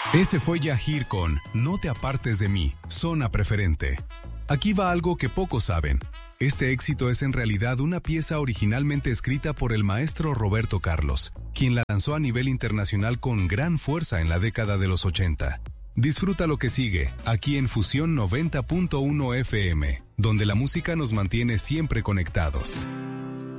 Ese fue Yahir con No te apartes de mí, zona preferente. Aquí va algo que pocos saben. Este éxito es en realidad una pieza originalmente escrita por el maestro Roberto Carlos, quien la lanzó a nivel internacional con gran fuerza en la década de los 80. Disfruta lo que sigue, aquí en Fusión 90.1 FM, donde la música nos mantiene siempre conectados.